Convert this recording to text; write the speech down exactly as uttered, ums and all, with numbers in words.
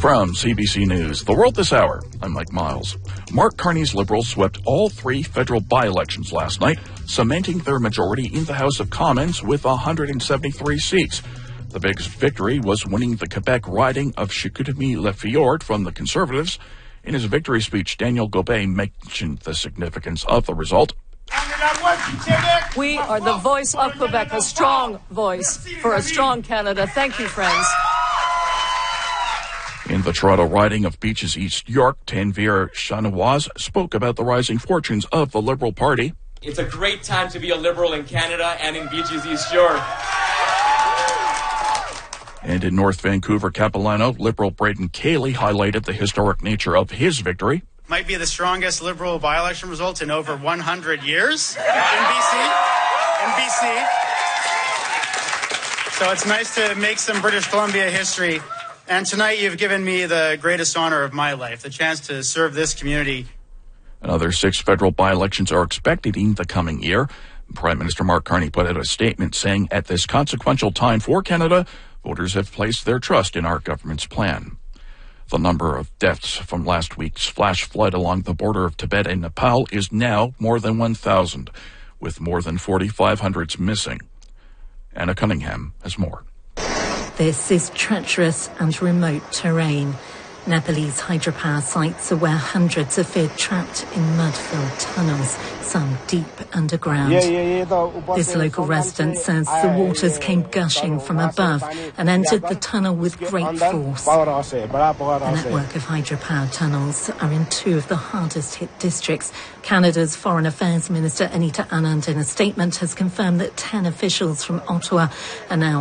From C B C News, The World This Hour, I'm Mike Miles. Mark Carney's Liberals swept all three federal by-elections last night, cementing their majority in the House of Commons with one hundred seventy-three seats. The biggest victory was winning the Quebec riding of Chicoutimi-Le Fjord from the Conservatives. In his victory speech, Daniel Gobet mentioned the significance of the result. We are the voice of Quebec, a strong voice for a strong Canada. Thank you, friends. In the Toronto riding of Beaches East York, Tanvir Chanoise spoke about the rising fortunes of the Liberal Party. It's a great time to be a Liberal in Canada and in Beaches East York. And in North Vancouver, Capilano, Liberal Braden Cayley highlighted the historic nature of his victory. Might be the strongest Liberal by-election result in over one hundred years in B C. In B C. So it's nice to make some British Columbia history. And tonight you've given me the greatest honor of my life, the chance to serve this community. Another six federal by-elections are expected in the coming year. Prime Minister Mark Carney put out a statement saying, at this consequential time for Canada, voters have placed their trust in our government's plan. The number of deaths from last week's flash flood along the border of Tibet and Nepal is now more than one thousand, with more than forty-five hundred missing. Anna Cunningham has more. This is treacherous and remote terrain. Nepalese hydropower sites are where hundreds are feared trapped in mud-filled tunnels, some deep underground. This local resident says the waters came gushing from above and entered the tunnel with great force. A network of hydropower tunnels are in two of the hardest-hit districts. Canada's Foreign Affairs Minister Anita Anand, in a statement, has confirmed that ten officials from Ottawa are now